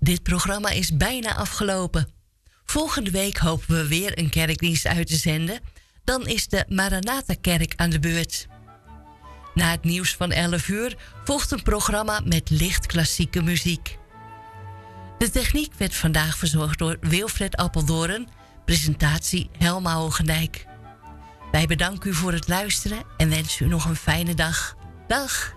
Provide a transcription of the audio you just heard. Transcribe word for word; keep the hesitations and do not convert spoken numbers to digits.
Dit programma is bijna afgelopen. Volgende week hopen we weer een kerkdienst uit te zenden. Dan is de Maranatha-kerk aan de beurt. Na het nieuws van elf uur volgt een programma met licht klassieke muziek. De techniek werd vandaag verzorgd door Wilfred Appeldoorn. Presentatie Helma Hogendijk. Wij bedanken u voor het luisteren en wensen u nog een fijne dag. Dag!